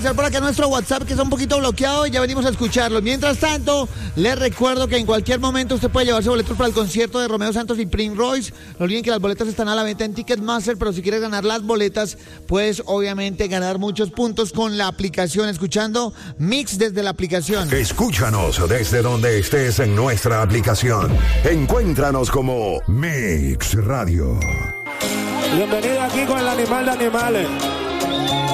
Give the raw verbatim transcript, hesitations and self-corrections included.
revisar por acá nuestro WhatsApp, que está un poquito bloqueado, y ya venimos a escucharlo. Mientras tanto, les recuerdo que en cualquier momento usted puede llevarse boletos para el concierto de Romeo Santos y Prince Royce. No olviden que las boletas están a la venta en Ticketmaster, pero si quieres ganar las boletas, puedes obviamente ganar muchos puntos con la aplicación, escuchando Mix desde la aplicación. Escúchanos desde donde estés en nuestra aplicación. Encuéntranos como Mix Radio. Bienvenido aquí con el animal de animales.